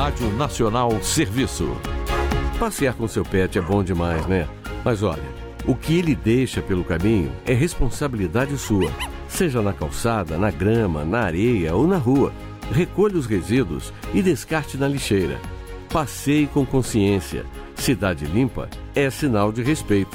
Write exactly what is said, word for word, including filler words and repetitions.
Rádio Nacional Serviço. Passear com seu pet é bom demais, né? Mas olha, o que ele deixa pelo caminho é responsabilidade sua. Seja na calçada, na grama, na areia ou na rua. Recolha os resíduos e descarte na lixeira. Passeie com consciência. Cidade limpa é sinal de respeito.